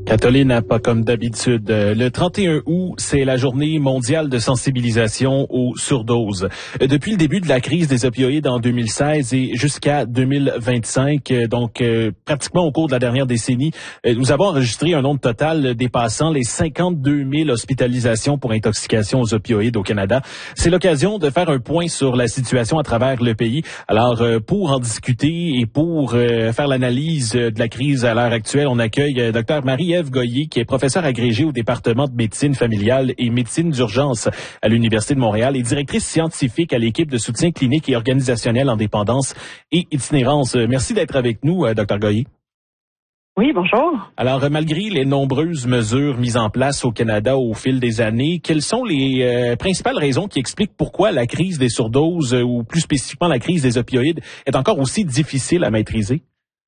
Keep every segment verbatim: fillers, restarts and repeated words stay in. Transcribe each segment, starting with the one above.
Caroline, pas comme d'habitude. Le trente et un août, c'est la journée mondiale de sensibilisation aux surdoses. Depuis le début de la crise des opioïdes en deux mille seize et jusqu'à deux mille vingt-cinq, donc euh, pratiquement au cours de la dernière décennie, euh, nous avons enregistré un nombre total dépassant les cinquante-deux mille hospitalisations pour intoxication aux opioïdes au Canada. C'est l'occasion de faire un point sur la situation à travers le pays. Alors, euh, pour en discuter et pour euh, faire l'analyse de la crise à l'heure actuelle, on accueille euh, Dr Marie-Ève Goyer, qui est professeure agrégée au département de médecine familiale et médecine d'urgence à l'Université de Montréal et directrice scientifique à l'équipe de soutien clinique et organisationnel en dépendance et itinérance. Merci d'être avec nous, Dr Goyer. Oui, bonjour. Alors, malgré les nombreuses mesures mises en place au Canada au fil des années, quelles sont les euh, principales raisons qui expliquent pourquoi la crise des surdoses, euh, ou plus spécifiquement la crise des opioïdes, est encore aussi difficile à maîtriser?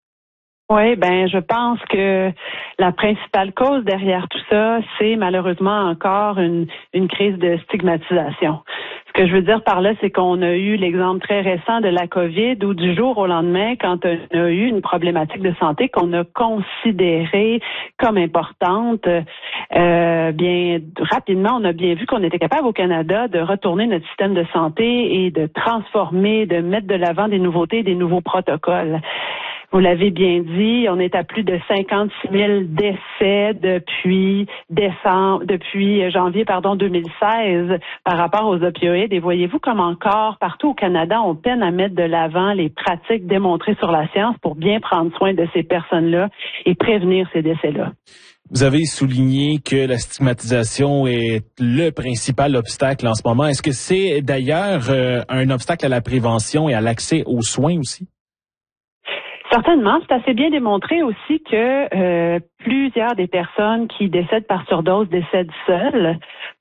Oui, ben, je pense que la principale cause derrière tout ça, c'est malheureusement encore une, une crise de stigmatisation. Ce que je veux dire par là, c'est qu'on a eu l'exemple très récent de la COVID où du jour au lendemain, quand on a eu une problématique de santé qu'on a considérée comme importante, euh, bien rapidement, on a bien vu qu'on était capable au Canada de retourner notre système de santé et de transformer, de mettre de l'avant des nouveautés, des nouveaux protocoles. Vous l'avez bien dit, on est à plus de cinquante-six mille décès depuis décembre, depuis janvier, pardon, deux mille seize par rapport aux opioïdes. Et voyez-vous comme encore partout au Canada, on peine à mettre de l'avant les pratiques démontrées sur la science pour bien prendre soin de ces personnes-là et prévenir ces décès-là. Vous avez souligné que la stigmatisation est le principal obstacle en ce moment. Est-ce que c'est d'ailleurs euh, un obstacle à la prévention et à l'accès aux soins aussi? Certainement, c'est assez bien démontré aussi que euh, plusieurs des personnes qui décèdent par surdose décèdent seules.